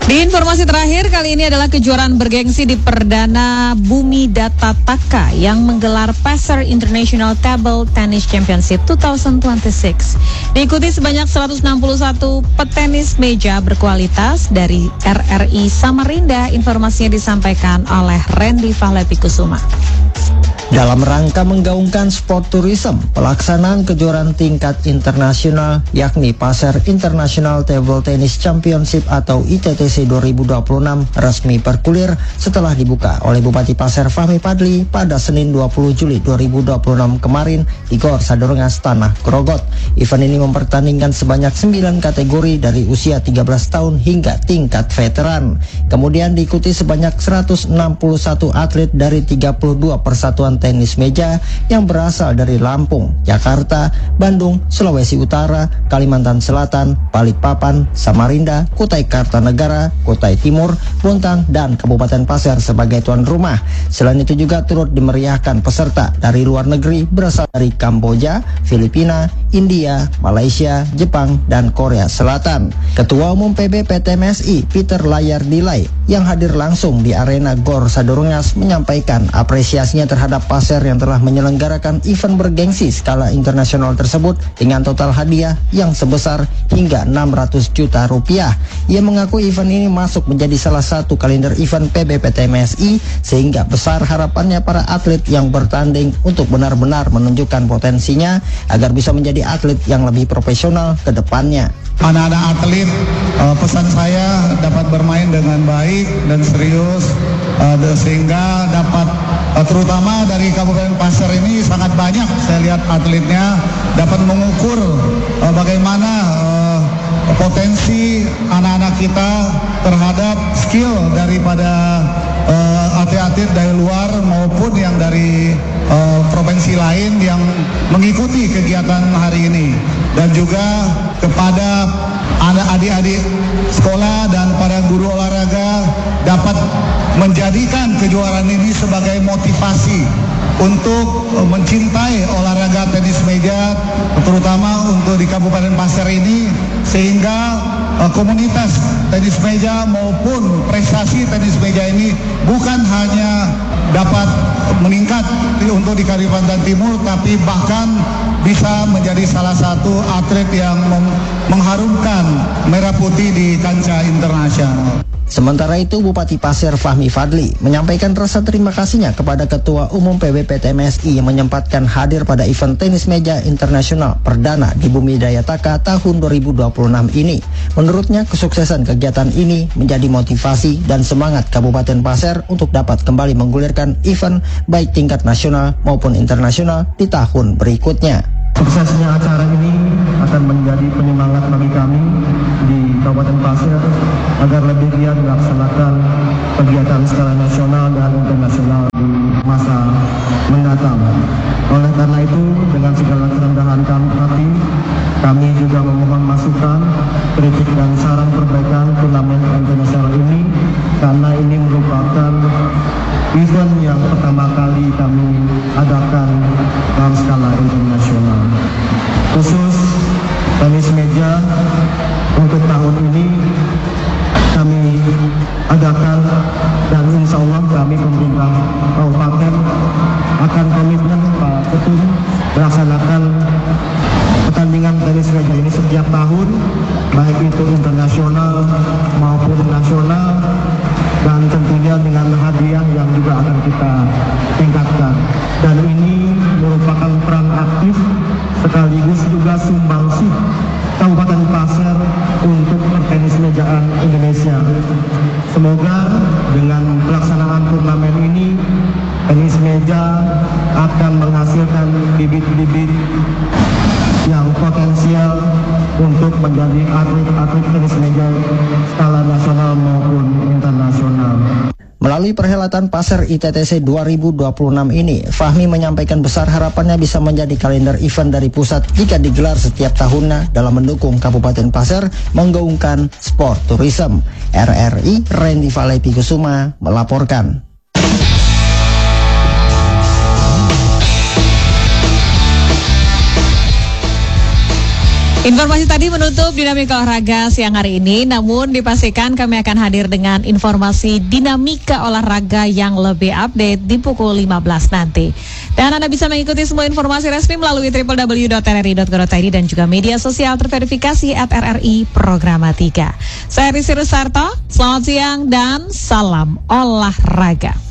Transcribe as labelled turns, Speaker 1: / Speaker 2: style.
Speaker 1: Di informasi terakhir kali ini adalah kejuaraan bergengsi di Perdana Bumi Data Taka yang menggelar Passer International Table Tennis Championship 2026. Diikuti sebanyak 161 petenis meja berkualitas dari RRI Samarinda. Informasinya disampaikan oleh Randy Fahlepikusuma.
Speaker 2: Dalam rangka menggaungkan sport tourism, pelaksanaan kejuaraan tingkat internasional yakni Passer International Table Tennis Championship atau ITTC 2026 resmi bergulir setelah dibuka oleh Bupati Passer Fahmi Fadli pada Senin 20 Juli 2026 kemarin di Gor Sadorengas, Tanah Grogot. Event ini mempertandingkan sebanyak 9 kategori dari usia 13 tahun hingga tingkat veteran. Kemudian diikuti sebanyak 161 atlet dari 32 persatuan tenis meja yang berasal dari Lampung, Jakarta, Bandung, Sulawesi Utara, Kalimantan Selatan, Balikpapan, Samarinda, Kutai Kartanegara, Kutai Timur, Bontang, dan Kabupaten Pasir sebagai tuan rumah. Selain itu juga turut dimeriahkan peserta dari luar negeri berasal dari Kamboja, Filipina, India, Malaysia, Jepang, dan Korea Selatan. Ketua Umum PB PTMSI Peter Layardilai yang hadir langsung di arena Gor Sadorengas menyampaikan apresiasinya terhadap Passer yang telah menyelenggarakan event bergengsi skala internasional tersebut dengan total hadiah yang sebesar hingga 600 juta rupiah. Ia mengaku event ini masuk menjadi salah satu kalender event PBPTMSI sehingga besar harapannya para atlet yang bertanding untuk benar-benar menunjukkan potensinya agar bisa menjadi atlet yang lebih profesional ke depannya.
Speaker 3: Anak-anak atlet, pesan saya dapat bermain dengan baik dan serius, sehingga dapat, terutama dari Kabupaten Pasir ini sangat banyak saya lihat atletnya dapat mengukur bagaimana potensi anak-anak kita terhadap skill daripada atlet-atlet dari luar maupun yang dari provinsi lain yang mengikuti kegiatan hari ini. Dan juga kepada adik-adik sekolah dan para guru olahraga dapat menjadikan kejuaraan ini sebagai motivasi untuk mencintai olahraga tenis meja, terutama untuk di Kabupaten Pasir ini, sehingga komunitas tenis meja maupun prestasi tenis meja ini bukan hanya dapat meningkat untuk di Kalimantan Timur, tapi bahkan bisa menjadi salah satu atlet yang mengharumkan merah putih di kancah internasional.
Speaker 2: Sementara itu, Bupati Pasir Fahmi Fadli menyampaikan rasa terima kasihnya kepada Ketua Umum PBPTMSI yang menyempatkan hadir pada event tenis meja internasional perdana di Bumi Daya Taka tahun 2026 ini. Menurutnya, kesuksesan kegiatan ini menjadi motivasi dan semangat Kabupaten Pasir untuk dapat kembali menggulirkan event baik tingkat nasional maupun internasional di tahun berikutnya.
Speaker 4: Suksesnya acara ini akan menjadi penyemangat bagi kami di Kabupaten Pasir agar lebih giat melaksanakan kegiatan skala nasional dan internasional di masa mendatang. Oleh karena itu, dengan segala kerendahan hati, kami juga memohon masukan, kritik dan saran perbaikan turnamen internasional ini, karena ini merupakan event yang pertama kali kami adakan dalam skala internasional. Khusus tenis meja untuk tahun ini kami adakan, dan insya Allah kami pemerintah kabupaten akan komitmen Pak Ketum melaksanakan pertandingan tenis meja ini setiap tahun, baik itu internasional maupun nasional, dan tentunya dengan hadiah yang juga akan kita tingkatkan. Dan ini merupakan peran aktif sekaligus juga sumbangsih Kabupaten Pasir untuk pertenis mejaan Indonesia. Semoga dengan pelaksanaan turnamen ini, tenis meja akan menghasilkan bibit-bibit yang potensial untuk menjadi atlet-atlet tenis meja skala nasional maupun internasional.
Speaker 2: Melalui perhelatan Passer ITTC 2026 ini, Fahmi menyampaikan besar harapannya bisa menjadi kalender event dari pusat jika digelar setiap tahunnya dalam mendukung Kabupaten Pasir menggaungkan sport tourism. RRI Randy Fahlepikusuma melaporkan.
Speaker 1: Informasi tadi menutup dinamika olahraga siang hari ini, namun dipastikan kami akan hadir dengan informasi dinamika olahraga yang lebih update di pukul 15 nanti. Dan Anda bisa mengikuti semua informasi resmi melalui www.rri.go.id dan juga media sosial terverifikasi @RRI Programatika. Saya Risi Rusarto, selamat siang dan salam olahraga.